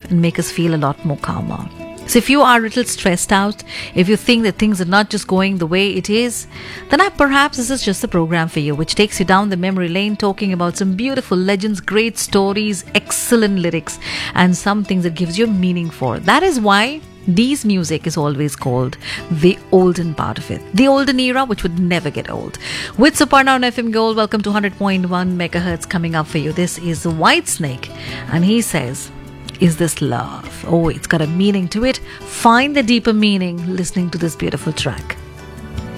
and make us feel a lot more calmer. So if you are a little stressed out, if you think that things are not just going the way it is, then perhaps this is just the program for you, which takes you down the memory lane, talking about some beautiful legends, great stories, excellent lyrics, and some things that gives you meaning for. That is why these music is always called the olden part of it, the olden era, which would never get old. With Suparna on FM Gold, welcome to 100.1 megahertz. Coming up for you, this is Whitesnake, and he says, is this love? Oh, it's got a meaning to it. Find the deeper meaning listening to this beautiful track.